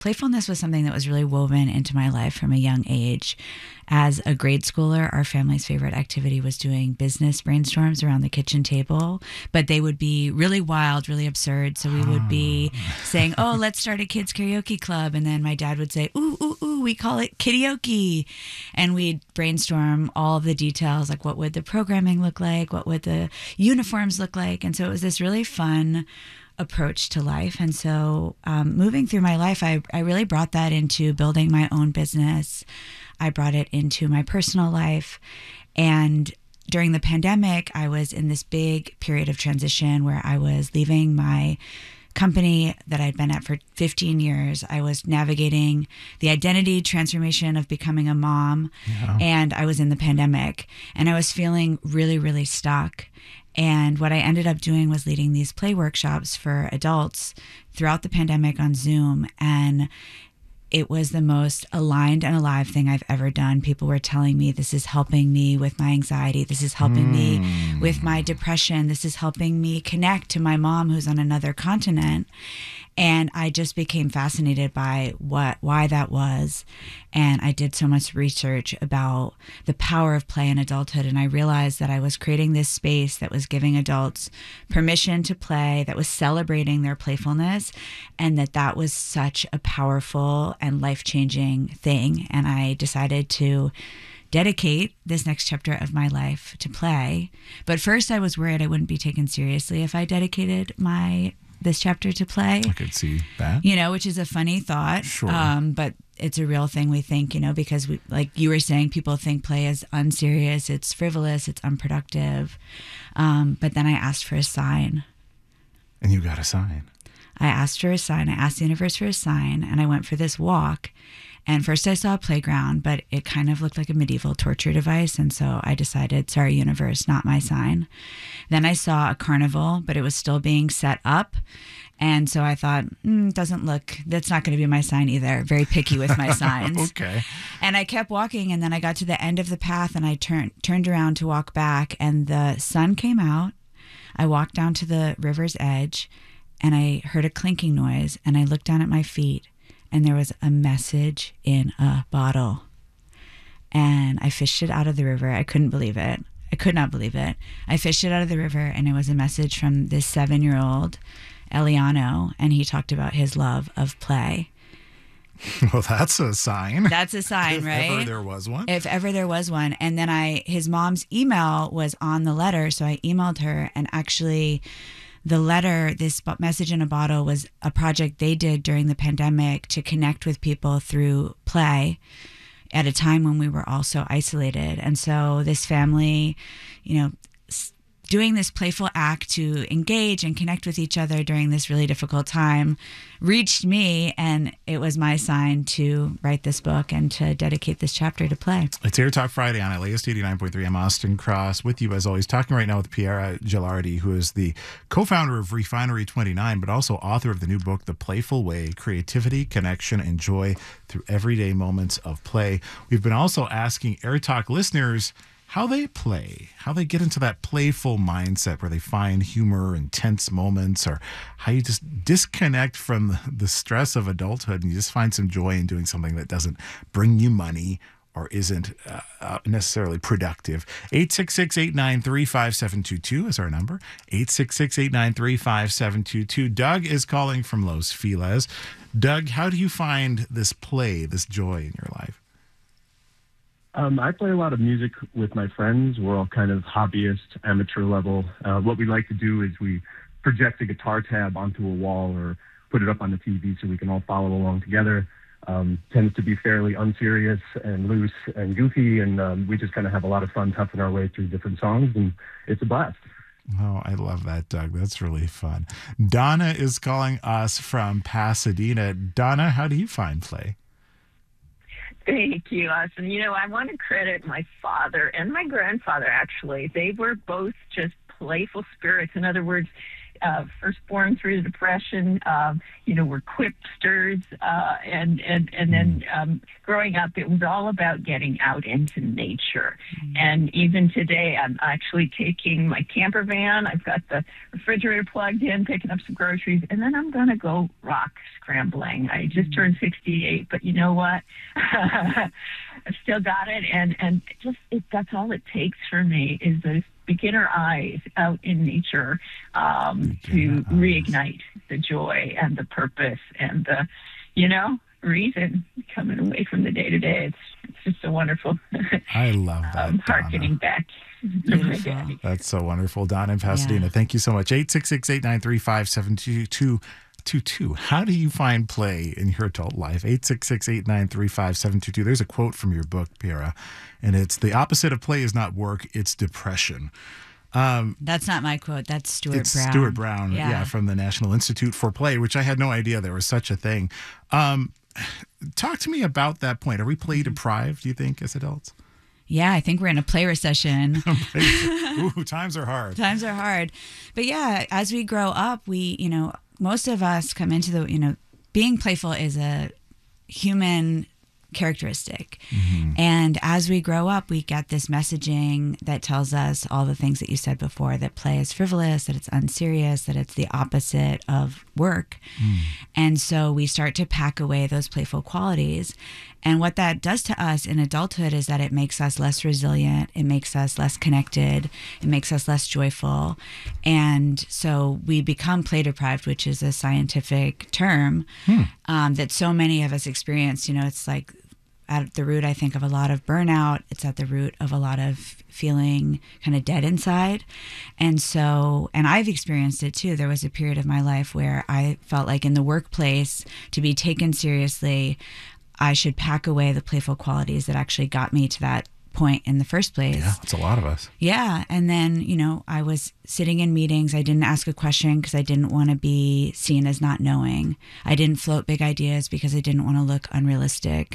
Playfulness was something that was really woven into my life from a young age. As a grade schooler, our family's favorite activity was doing business brainstorms around the kitchen table, but they would be really wild, really absurd. So we would be saying, oh, let's start a kids karaoke club. And then my dad would say, ooh, ooh, ooh, we call it karaoke. And we'd brainstorm all of the details, like what would the programming look like? What would the uniforms look like? And so it was this really fun approach to life. And so moving through my life, I really brought that into building my own business. I brought it into my personal life. And during the pandemic, I was in this big period of transition where I was leaving my company that I'd been at for 15 years. I was navigating the identity transformation of becoming a mom, and I was in the pandemic, and I was feeling really, really stuck. And what I ended up doing was leading these play workshops for adults throughout the pandemic on Zoom. And it was the most aligned and alive thing I've ever done. People were telling me, this is helping me with my anxiety. This is helping me with my depression. This is helping me connect to my mom who's on another continent. And I just became fascinated by why that was. And I did so much research about the power of play in adulthood. And I realized that I was creating this space that was giving adults permission to play, that was celebrating their playfulness, and that was such a powerful and life-changing thing. And I decided to dedicate this next chapter of my life to play. But first I was worried I wouldn't be taken seriously if I dedicated this chapter to play. I could see that. Which is a funny thought. Sure. But it's a real thing we think, because we, like you were saying, people think play is unserious, it's frivolous, it's unproductive. But then I asked for a sign. And you got a sign. I asked for a sign. I asked the universe for a sign, and I went for this walk. And first I saw a playground, but it kind of looked like a medieval torture device. And so I decided, sorry, universe, not my sign. Then I saw a carnival, but it was still being set up. And so I thought, that's not going to be my sign either. Very picky with my signs. Okay. And I kept walking, and then I got to the end of the path, and I turned around to walk back, and the sun came out. I walked down to the river's edge, and I heard a clinking noise, and I looked down at my feet, and there was a message in a bottle. And I fished it out of the river. I couldn't believe it. I could not believe it. I fished it out of the river, and it was a message from this 7-year-old, Eliano, and he talked about his love of play. Well, that's a sign. That's a sign, right? If ever there was one. If ever there was one. And then his mom's email was on the letter, so I emailed her, and actually the letter, this message in a bottle, was a project they did during the pandemic to connect with people through play at a time when we were all so isolated. And so this family, doing this playful act to engage and connect with each other during this really difficult time reached me, and it was my sign to write this book and to dedicate this chapter to play. It's Air Talk Friday on LAist 89.3. I'm Austin Cross with you as always, talking right now with Piera Gilardi, who is the co-founder of Refinery 29, but also author of the new book, The Playful Way: Creativity, Connection, and Joy Through Everyday Moments of Play. We've been also asking Air Talk listeners how they play, how they get into that playful mindset where they find humor in tense moments, or how you just disconnect from the stress of adulthood and you just find some joy in doing something that doesn't bring you money or isn't necessarily productive. 866-893-5722 is our number. 866-893-5722. Doug is calling from Los Feliz. Doug, how do you find this play, this joy in your life? I play a lot of music with my friends. We're all kind of hobbyist, amateur level. What we like to do is we project a guitar tab onto a wall or put it up on the TV so we can all follow along together. Tends to be fairly unserious and loose and goofy, and we just kind of have a lot of fun toughing our way through different songs, and it's a blast. Oh, I love that, Doug. That's really fun. Donna is calling us from Pasadena. Donna, how do you find play? Thank you, Austin. I want to credit my father and my grandfather, actually. They were both just playful spirits. In other words, firstborn through the Depression. We're quipsters, and then growing up, it was all about getting out into nature. And even today, I'm actually taking my camper van. I've got the refrigerator plugged in, picking up some groceries, and then I'm going to go rock scrambling. I just turned 68, but you know what? I've still got it, and that's all it takes for me is those beginner eyes out in nature to reignite the joy and the purpose and the, reason coming away from the day-to-day. It's just so wonderful. I love that, harkening back to my daddy. That's so wonderful. Donna in Pasadena, thank you so much. 866-893-5722. How do you find play in your adult life? 866-893-5722. There's a quote from your book, Piera, and it's, "The opposite of play is not work, it's depression." That's not my quote. That's Stuart Brown. Stuart Brown, from the National Institute for Play, which I had no idea there was such a thing. Talk to me about that point. Are we play deprived, do you think, as adults? Yeah, I think we're in a play recession. Ooh, times are hard. Times are hard. But yeah, as we grow up, most of us come into the, being playful is a human characteristic. And as we grow up, we get this messaging that tells us all the things that you said before, that play is frivolous, that it's unserious, that it's the opposite of work. And so we start to pack away those playful qualities. And what that does to us in adulthood is that it makes us less resilient, it makes us less connected, it makes us less joyful. And so we become play deprived, which is a scientific term that so many of us experience. It's like at the root, I think, of a lot of burnout. It's at the root of a lot of feeling kind of dead inside. And I've experienced it too. There was a period of my life where I felt like in the workplace, to be taken seriously, I should pack away the playful qualities that actually got me to that point in the first place. Yeah, it's a lot of us. Yeah. And then, I was sitting in meetings. I didn't ask a question because I didn't want to be seen as not knowing. I didn't float big ideas because I didn't want to look unrealistic.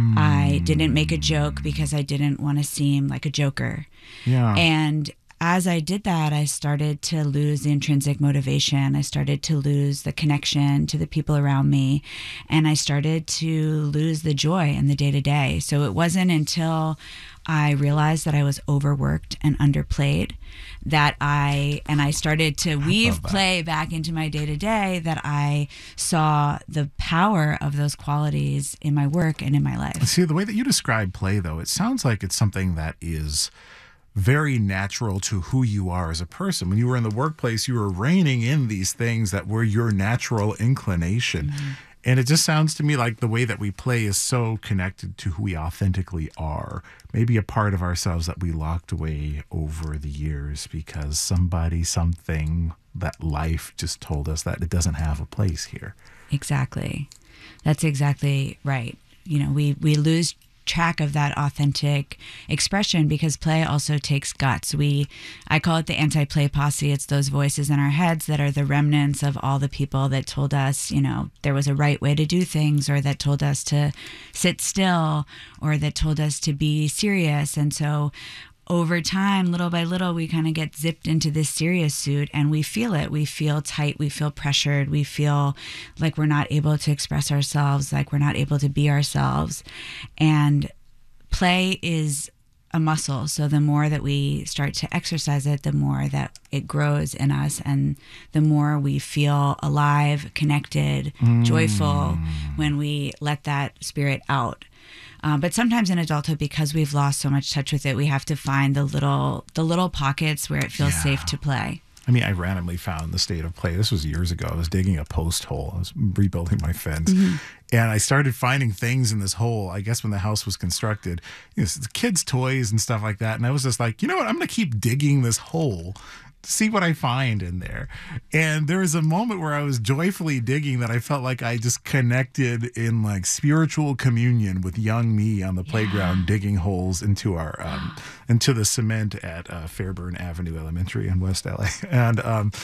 I didn't make a joke because I didn't want to seem like a joker. Yeah. And as I did that, I started to lose the intrinsic motivation. I started to lose the connection to the people around me. And I started to lose the joy in the day-to-day. So it wasn't until I realized that I was overworked and underplayed that I started to weave play back into my day-to-day, that I saw the power of those qualities in my work and in my life. See, the way that you describe play, though, it sounds like it's something that is very natural to who you are as a person. When you were in the workplace, you were reining in these things that were your natural inclination. And it just sounds to me like the way that we play is so connected to who we authentically are. Maybe a part of ourselves that we locked away over the years because something, that life just told us that it doesn't have a place here. Exactly. That's exactly right. We lose track of that authentic expression because play also takes guts. I call it the anti-play posse. It's those voices in our heads that are the remnants of all the people that told us, there was a right way to do things, or that told us to sit still, or that told us to be serious. And so over time, little by little, we kind of get zipped into this serious suit, and we feel it. We feel tight. We feel pressured. We feel like we're not able to express ourselves, like we're not able to be ourselves. And play is a muscle. So the more that we start to exercise it, the more that it grows in us, and the more we feel alive, connected, joyful when we let that spirit out. But sometimes in adulthood, because we've lost so much touch with it, we have to find the little pockets where it feels safe to play. I mean, I randomly found the state of play. This was years ago. I was digging a post hole. I was rebuilding my fence. And I started finding things in this hole, I guess when the house was constructed, kids' toys and stuff like that. And I was just like, you know what? I'm going to keep digging this hole, see what I find in there. And there was a moment where I was joyfully digging that I felt like I just connected in like spiritual communion with young me on the playground, digging holes into our into the cement at Fairburn Avenue Elementary in West LA. And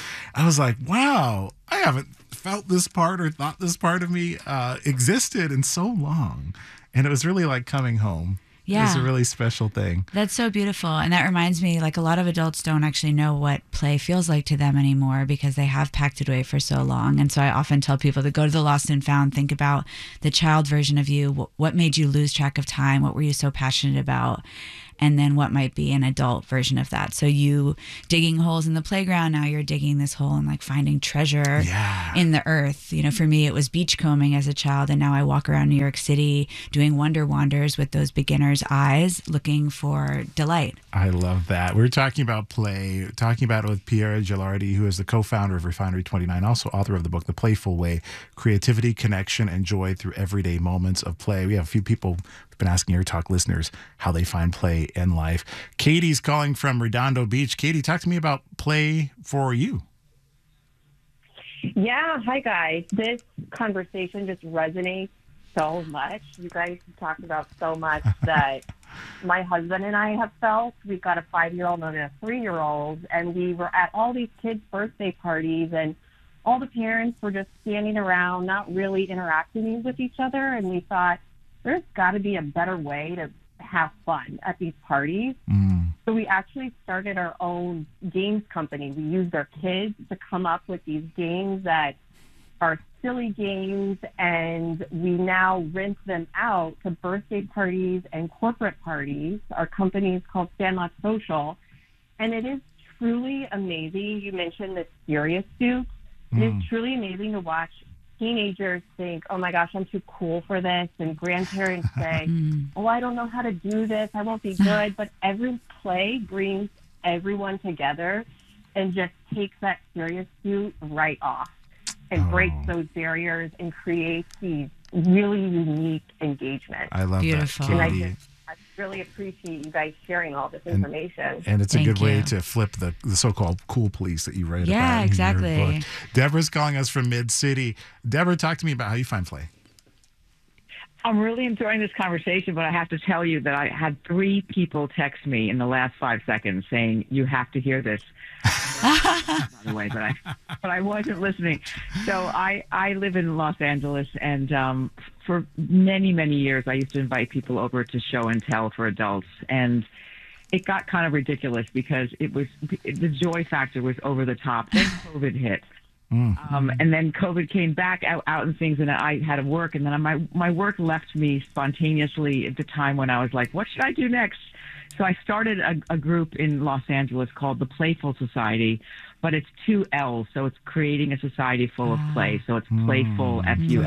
I was like, wow, I haven't felt this part or thought this part of me existed in so long. And it was really like coming home. Yeah. is a really special thing. That's so beautiful. And that reminds me, like, a lot of adults don't actually know what play feels like to them anymore because they have packed it away for so long. And so I often tell people to go to the Lost and Found, think about the child version of you. What made you lose track of time? What were you so passionate about? And then what might be an adult version of that. So you digging holes in the playground, now you're digging this hole and like finding treasure in the earth. You know, for me, it was beachcombing as a child. And now I walk around New York City doing wonder wanders with those beginner's eyes, looking for delight. I love that. We're talking about play, talking about it with Piera Gilardi, who is the co-founder of Refinery 29, also author of the book, The Playful Way, Creativity, Connection, and Joy Through Everyday Moments of Play. We have a few people been asking Air Talk listeners how they find play in life. Katie's calling from Redondo Beach. Katie, talk to me about play for you. Yeah, hi guys. This conversation just resonates so much. You guys talked about so much that my husband and I have felt. We've got a 5-year-old and a 3-year-old, and we were at all these kids' birthday parties, and all the parents were just standing around, not really interacting with each other, and we thought, there's got to be a better way to have fun at these parties. So we actually started our own games company. We used our kids to come up with these games that are silly games, and we now rent them out to birthday parties and corporate parties. Our company is called Sandlot Social, and it is truly amazing. You mentioned the serious suit. It is truly amazing to watch teenagers think, oh my gosh, I'm too cool for this, and grandparents say, oh, I don't know how to do this, I won't be good. But every play brings everyone together and just takes that serious suit right off and breaks those barriers and creates these really unique engagements. I love Beautiful. that, And Katie. I really appreciate you guys sharing all this information. And it's a Thank good way you. to flip the so-called cool police that you write about Yeah, in exactly. your book. Deborah's calling us from Mid-City. Deborah, talk to me about how you find play. I'm really enjoying this conversation, but I have to tell you that I had 3 people text me in the last 5 seconds saying, you have to hear this. By the way, but I wasn't listening. So I live in Los Angeles, and for many, many years, I used to invite people over to show and tell for adults. And it got kind of ridiculous because the joy factor was over the top. Then COVID hit. And then COVID came back out and things, and I had to work. And then my work left me spontaneously at the time when I was like, what should I do next? So I started a group in Los Angeles called the Playful Society, but it's 2 L's. So it's creating a society full of play. So it's playful,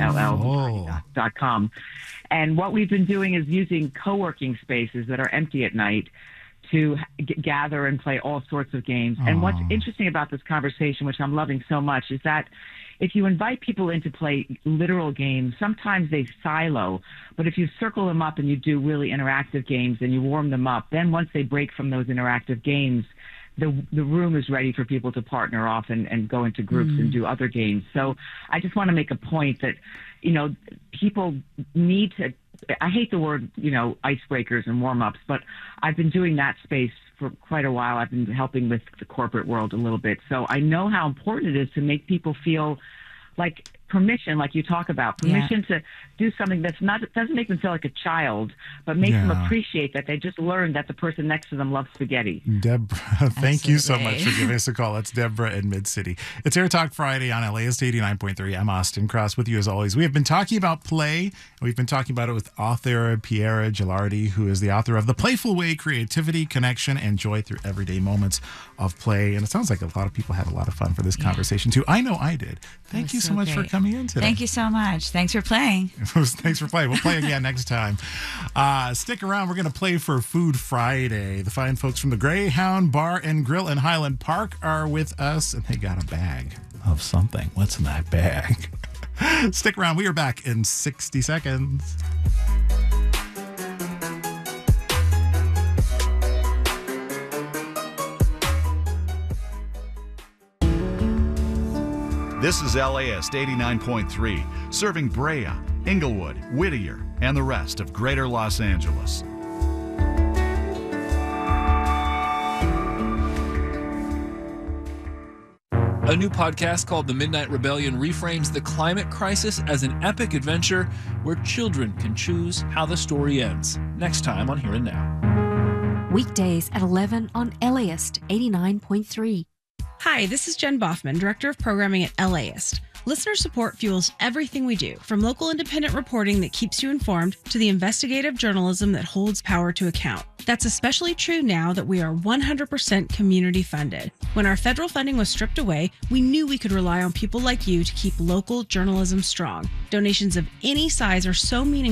FULL.com. And what we've been doing is using co-working spaces that are empty at night to gather and play all sorts of games. And what's interesting about this conversation, which I'm loving so much, is that if you invite people in to play literal games, sometimes they silo. But if you circle them up and you do really interactive games and you warm them up, then once they break from those interactive games, the room is ready for people to partner off and go into groups and do other games. So I just want to make a point that, people need to, I hate the word, icebreakers and warm-ups, but I've been doing that space for quite a while. I've been helping with the corporate world a little bit. So I know how important it is to make people feel like permission, like you talk about, permission to do something doesn't make them feel like a child, but makes them appreciate that they just learned that the person next to them loves spaghetti. Deborah, thank you so much for giving us a call. That's Deborah in Mid-City. It's Air Talk Friday on LAist 89.3. I'm Austin Cross with you as always. We have been talking about play, and we've been talking about it with author Piera Gilardi, who is the author of The Playful Way, Creativity, Connection, and Joy Through Everyday Moments of Play. And it sounds like a lot of people had a lot of fun for this conversation too. I know I did. Thank you so much for coming in today. Thank you so much. Thanks for playing. Thanks for playing. We'll play again next time. Stick around. We're going to play for Food Friday. The fine folks from the Greyhound Bar and Grill in Highland Park are with us, and they got a bag of something. What's in that bag? Stick around. We are back in 60 seconds. This is LAist 89.3, serving Brea, Inglewood, Whittier, and the rest of Greater Los Angeles. A new podcast called The Midnight Rebellion reframes the climate crisis as an epic adventure where children can choose how the story ends. Next time on Here and Now. Weekdays at 11 on LAist 89.3. Hi, this is Jen Boffman, Director of Programming at LAist. Listener support fuels everything we do, from local independent reporting that keeps you informed to the investigative journalism that holds power to account. That's especially true now that we are 100% community funded. When our federal funding was stripped away, we knew we could rely on people like you to keep local journalism strong. Donations of any size are so meaningful